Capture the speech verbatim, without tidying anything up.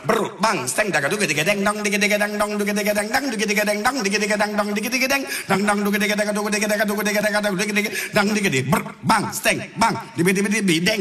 ber bang steng daga duga diga deng dong diga diga deng dong duga diga deng dong duga diga deng dong diga diga deng dong diga diga deng dong dong duga diga daga duga diga daga duga diga daga duga diga dang diga di ber bang steng bang dibi dibi dibi deng